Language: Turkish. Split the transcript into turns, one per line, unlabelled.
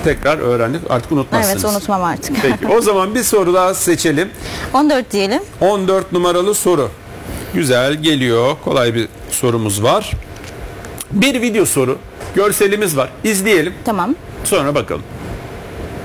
tekrar öğrendik. Artık unutmazsınız.
Evet, unutmam artık.
Peki o zaman bir soru daha seçelim.
14 diyelim.
14 numaralı soru. Güzel geliyor. Kolay bir sorumuz var. Bir video soru. Görselimiz var. İzleyelim.
Tamam.
Sonra bakalım.